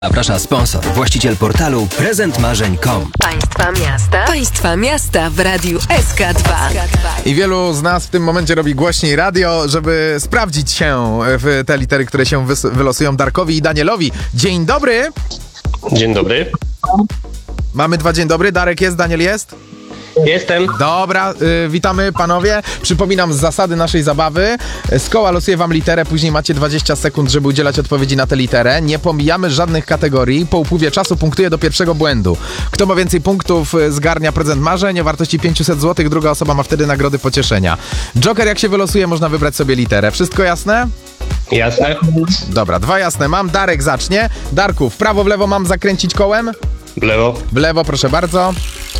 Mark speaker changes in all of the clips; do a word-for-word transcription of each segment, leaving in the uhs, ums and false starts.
Speaker 1: Zaprasza sponsor, właściciel portalu prezent marzeń kropka com.
Speaker 2: Państwa miasta. Państwa miasta w radiu S K dwa.
Speaker 3: I wielu z nas w tym momencie robi głośniej radio, żeby sprawdzić się w te litery, które się wys- wylosują Darkowi i Danielowi. Dzień dobry.
Speaker 4: Dzień dobry.
Speaker 3: Mamy dwa dzień dobry. Darek jest, Daniel jest?
Speaker 4: Jestem.
Speaker 3: Dobra, y, witamy panowie. Przypominam z zasady naszej zabawy. Z koła losuję wam literę, później macie dwadzieścia sekund, żeby udzielać odpowiedzi na tę literę. Nie pomijamy żadnych kategorii. Po upływie czasu punktuje do pierwszego błędu. Kto ma więcej punktów, zgarnia prezent marzeń o wartości pięćset złotych. Druga osoba ma wtedy nagrody pocieszenia. Joker, jak się wylosuje, można wybrać sobie literę. Wszystko jasne?
Speaker 4: Jasne.
Speaker 3: Dobra, dwa jasne mam. Darek zacznie. Darku, w prawo, w lewo mam zakręcić kołem?
Speaker 4: W lewo.
Speaker 3: W lewo, proszę bardzo.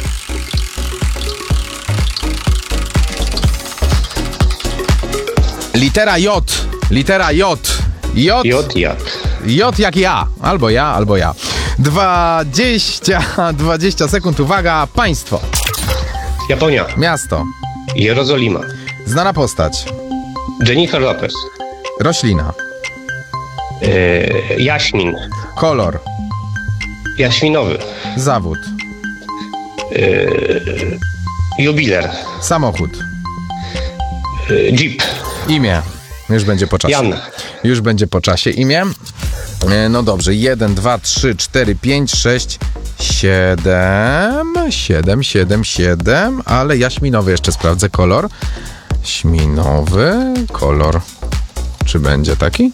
Speaker 3: Litera J. Litera J. J.
Speaker 4: J, jak.
Speaker 3: J jak ja. Albo ja, albo ja. Dwadzieścia, dwadzieścia sekund. Uwaga, państwo.
Speaker 4: Japonia.
Speaker 3: Miasto.
Speaker 4: Jerozolima.
Speaker 3: Znana postać.
Speaker 4: Jennifer Lopez.
Speaker 3: Roślina.
Speaker 4: Yy, jaśmin.
Speaker 3: Kolor.
Speaker 4: Jaśminowy.
Speaker 3: Zawód.
Speaker 4: Yy, jubiler.
Speaker 3: Samochód.
Speaker 4: Yy, jeep.
Speaker 3: Imię. Już będzie po czasie.
Speaker 4: Jan.
Speaker 3: Już będzie po czasie. Imię. E, No dobrze. jeden, dwa, trzy, cztery, pięć, sześć, siedem. siedem, siedem, siedem. Ale jaśminowy jeszcze sprawdzę. Kolor. Śminowy. Kolor. Czy będzie taki?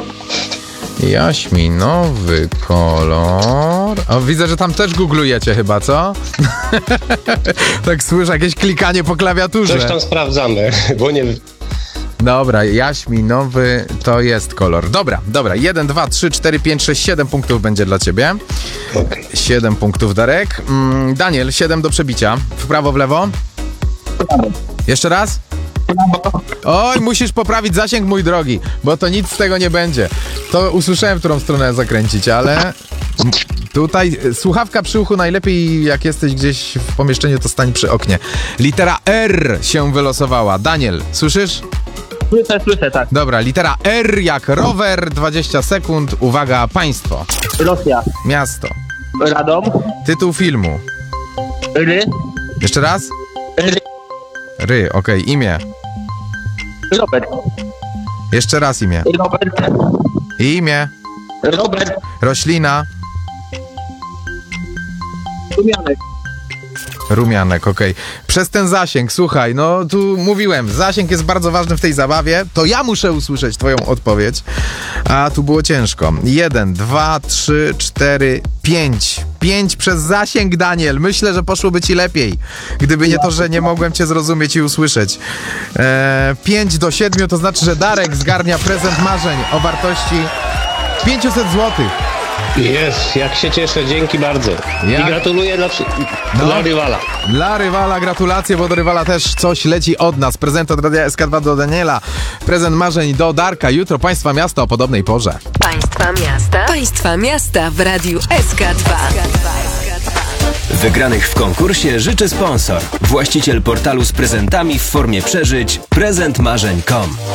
Speaker 3: Jaśminowy kolor. O, widzę, że tam też googlujecie chyba, co? Tak słyszę jakieś klikanie po klawiaturze.
Speaker 4: Coś tam sprawdzamy, bo nie...
Speaker 3: Dobra, jaśminowy to jest kolor. Dobra, dobra. jeden, dwa, trzy, cztery, pięć, sześć, siedem punktów będzie dla ciebie.
Speaker 4: Okay.
Speaker 3: siedem punktów, Darek. Mm, Daniel, siedem do przebicia. W prawo, w lewo. Jeszcze raz? Oj, musisz poprawić zasięg, mój drogi, bo to nic z tego nie będzie. To usłyszałem, w którą stronę zakręcić, ale tutaj słuchawka przy uchu najlepiej, jak jesteś gdzieś w pomieszczeniu, to stań przy oknie. Litera R się wylosowała. Daniel, słyszysz?
Speaker 5: Słyszę, słyszę, tak.
Speaker 3: Dobra, litera R jak rower, dwadzieścia sekund. Uwaga, państwo.
Speaker 5: Rosja.
Speaker 3: Miasto.
Speaker 5: Radom.
Speaker 3: Tytuł filmu.
Speaker 5: Ry.
Speaker 3: Jeszcze raz?
Speaker 5: Ry.
Speaker 3: Ry, okej, okay. Imię.
Speaker 5: Robert.
Speaker 3: Jeszcze raz imię.
Speaker 5: Robert.
Speaker 3: Imię.
Speaker 5: Robert.
Speaker 3: Roślina.
Speaker 5: Rumianek.
Speaker 3: Rumianek, okej. Okay. Przez ten zasięg, słuchaj, no tu mówiłem, zasięg jest bardzo ważny w tej zabawie, to ja muszę usłyszeć twoją odpowiedź, a tu było ciężko. Jeden, dwa, trzy, cztery, pięć. Pięć przez zasięg, Daniel. Myślę, że poszłoby ci lepiej, gdyby nie to, że nie mogłem cię zrozumieć i usłyszeć. Eee, pięć do siedmiu to znaczy, że Darek zgarnia prezent marzeń o wartości pięćset złotych.
Speaker 4: Jest, jak się cieszę, dzięki bardzo.
Speaker 3: Jak?
Speaker 4: I gratuluję dla,
Speaker 3: No.
Speaker 4: dla rywala.
Speaker 3: Dla rywala gratulacje, bo do rywala też coś leci od nas. Prezent od Radia S K dwa do Daniela. Prezent marzeń do Darka. Jutro państwa miasta o podobnej porze.
Speaker 2: Państwa miasta. Państwa miasta w radiu S K dwa.
Speaker 1: Wygranych w konkursie życzy sponsor, właściciel portalu z prezentami w formie przeżyć prezent marzeń kropka com.